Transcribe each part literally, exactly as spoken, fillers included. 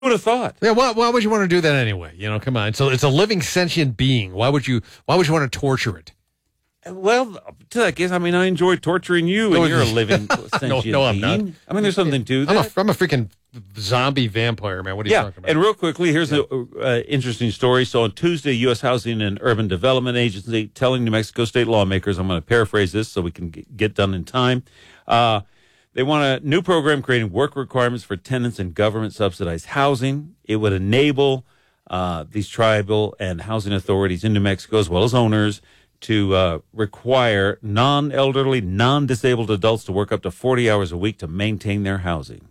would have thought? Yeah, why, why would you want to do that anyway? You know, come on. So it's a living sentient being. Why would you? Why would you want to torture it? Well, to that case, I mean, I enjoy torturing you, and No, you're a living sentient no, no, I'm being. not. I mean, there's something to that. I'm a, I'm a freaking zombie vampire, man. What are you yeah, talking about? and real quickly, here's an uh, interesting story. So on Tuesday, U S Housing and Urban Development Agency telling New Mexico state lawmakers, I'm going to paraphrase this so we can get done in time. Uh, they want a new program creating work requirements for tenants in government-subsidized housing. It would enable uh, these tribal and housing authorities in New Mexico, as well as owners, to uh, require non-elderly, non-disabled adults to work up to forty hours a week to maintain their housing.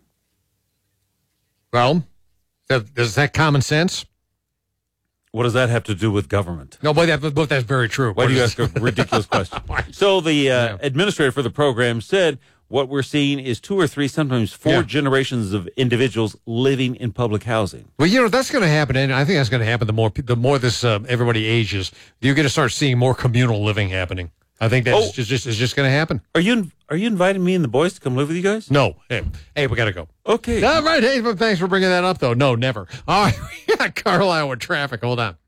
Well, that, is that common sense? What does that have to do with government? No, but, that, but that's very true. Why do you ask a ridiculous question? So the uh, Yeah. administrator for the program said what we're seeing is two or three, sometimes four Yeah. generations of individuals living in public housing. Well, you know, that's going to happen, and I think that's going to happen the more the more this uh, everybody ages. You're going to start seeing more communal living happening. I think that's Oh. just, just is just going to happen. Are you are you inviting me and the boys to come live with you guys? No. Hey, hey we got to go. Okay. All right. Hey, but thanks for bringing that up, though. No, never. All right. We got Carlisle with traffic. Hold on.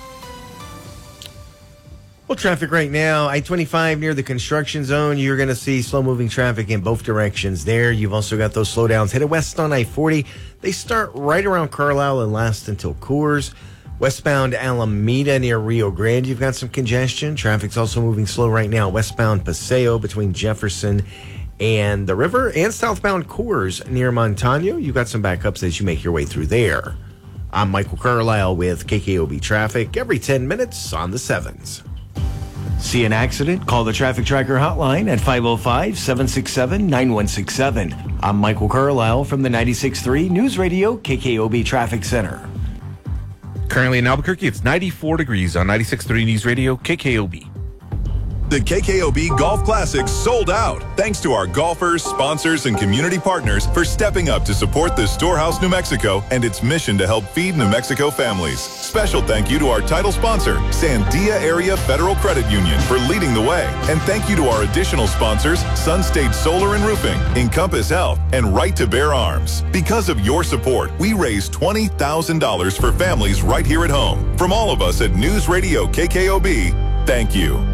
Well, traffic right now, I twenty-five near the construction zone. You're going to see slow-moving traffic in both directions there. You've also got those slowdowns headed west on I forty. They start right around Carlisle and last until Coors. Westbound Alameda near Rio Grande, you've got some congestion. Traffic's also moving slow right now. Westbound Paseo between Jefferson and the river. And southbound Coors near Montano. You've got some backups as you make your way through there. I'm Michael Carlisle with K K O B Traffic every ten minutes on the sevens. See an accident? Call the Traffic Tracker hotline at five oh five, seven six seven, nine one six seven. I'm Michael Carlisle from the ninety-six point three News Radio K K O B Traffic Center. Currently in Albuquerque, it's ninety-four degrees on ninety-six point three News Radio K K O B. The K K O B Golf Classic sold out. Thanks to our golfers, sponsors, and community partners for stepping up to support the Storehouse New Mexico and its mission to help feed New Mexico families. Special thank you to our title sponsor, Sandia Area Federal Credit Union, for leading the way. And thank you to our additional sponsors, Sun State Solar and Roofing, Encompass Health, and Right to Bear Arms. Because of your support, we raised twenty thousand dollars for families right here at home. From all of us at News Radio K K O B, thank you.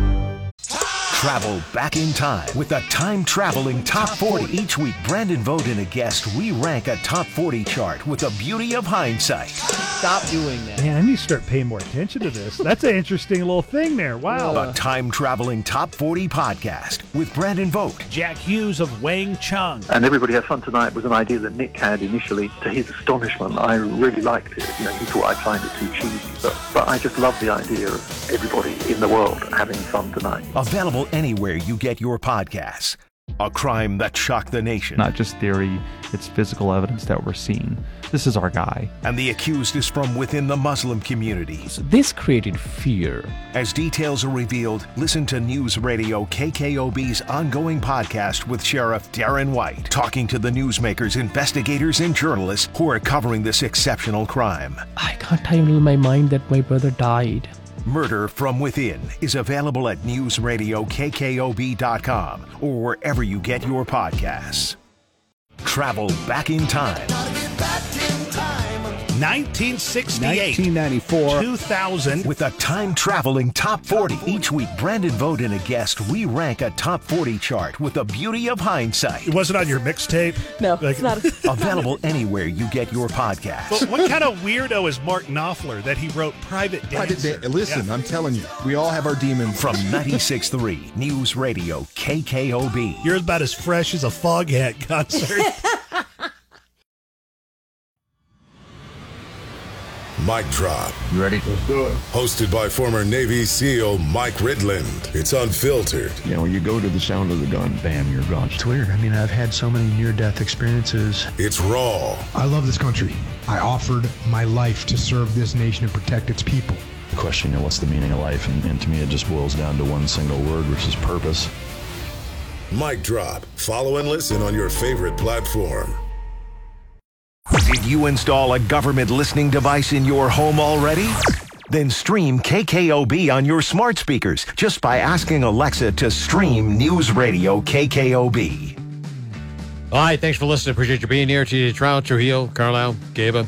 Travel back in time with a time-traveling Top forty. Each week, Brandon Vogt and a guest, we rank a Top forty chart with the beauty of hindsight. Stop doing that. Man, I need to start paying more attention to this. That's an interesting little thing there. Wow. The time-traveling Top forty podcast with Brandon Vogt. Jack Hughes of Wang Chung. And Everybody Has Fun Tonight was an idea that Nick had initially. To his astonishment, I really liked it. You know, he thought I'd find it too cheesy. But, but I just love the idea of everybody in the world having fun tonight. Available anywhere you get your podcasts. A crime that shocked the nation. Not just theory, it's physical evidence that we're seeing. This is our guy. And the accused is from within the Muslim community. So this created fear. As details are revealed, listen to News Radio K K O B's ongoing podcast with Sheriff Darren White, talking to the newsmakers, investigators, and journalists who are covering this exceptional crime. I can't handle my mind that my brother died. Murder from Within is available at news radio K K O B dot com or wherever you get your podcasts. Travel back in time. nineteen sixty-eight, nineteen ninety-four, two thousand. With a time-traveling Top forty. Each week, Brandon Vogt and a guest, we rank a Top forty chart with the beauty of hindsight. It wasn't on your mixtape? No, Like- it's not. A- Available anywhere you get your podcasts. But what kind of weirdo is Mark Knopfler that he wrote Private Private Dancer? da- Listen, Yeah. I'm telling you, we all have our demons. From ninety-six point three News Radio K K O B. You're about as fresh as a Foghat concert. Mic Drop. You ready? Let's do it. Hosted by former Navy SEAL Mike Ridland. It's unfiltered. You know, you go to the sound of the gun, bam, you're gone. It's weird. I mean, I've had so many near-death experiences. It's raw. I love this country. I offered my life to serve this nation and protect its people. Question, you know, what's the meaning of life? And, and to me, it just boils down to one single word, which is purpose. Mic Drop. Follow and listen on your favorite platform. Did you install a government listening device in your home already? Then stream K K O B on your smart speakers just by asking Alexa to stream News Radio K K O B. All right, thanks for listening. Appreciate you being here. T J Trout, Trujillo, Carlisle, Gaba.